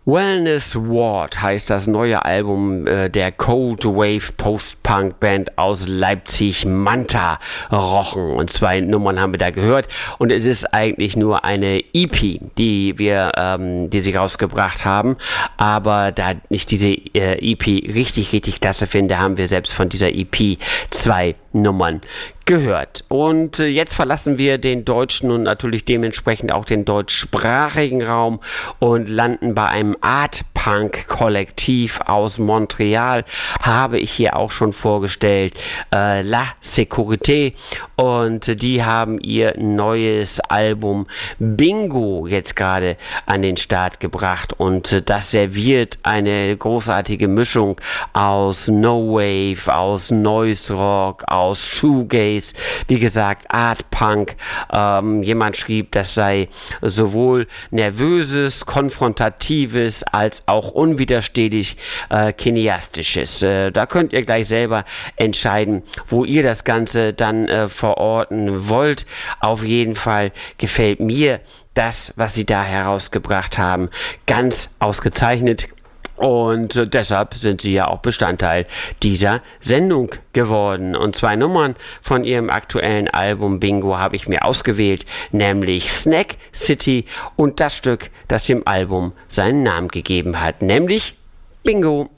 Wellness Ward heißt das neue Album der Cold Wave Post-Punk Band aus Leipzig, Manta Rochen. Und 2 Nummern haben wir da gehört. Und es ist eigentlich nur eine EP, die sie rausgebracht haben. Aber da ich diese EP richtig klasse finde, haben wir selbst von dieser EP 2 Nummern gehört. Und jetzt verlassen wir den deutschen und natürlich dementsprechend auch den deutschsprachigen Raum und landen bei einem Art-Punk-Kollektiv aus Montreal, habe ich hier auch schon vorgestellt, La Sécurité, und die haben ihr neues Album Bingo jetzt gerade an den Start gebracht, und das serviert eine großartige Mischung aus No Wave, aus Noise Rock, aus Shoegaze, wie gesagt, Art Punk. Jemand schrieb, das sei sowohl nervöses, konfrontatives als auch unwiderstehlich kineastisches. Da könnt ihr gleich selber entscheiden, wo ihr das Ganze dann verorten wollt. Auf jeden Fall gefällt mir das, was sie da herausgebracht haben, ganz ausgezeichnet. Und deshalb sind sie ja auch Bestandteil dieser Sendung geworden. Und 2 Nummern von ihrem aktuellen Album Bingo habe ich mir ausgewählt, nämlich Snack City und das Stück, das dem Album seinen Namen gegeben hat, nämlich Bingo.